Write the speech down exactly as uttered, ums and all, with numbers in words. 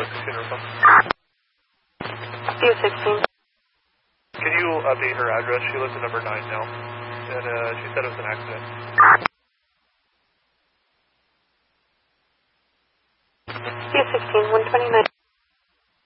O sixteen response. D O sixteen. Can you update her address? She lives at number nine now. And uh, she said it was an accident. D O sixteen, one twenty-nine.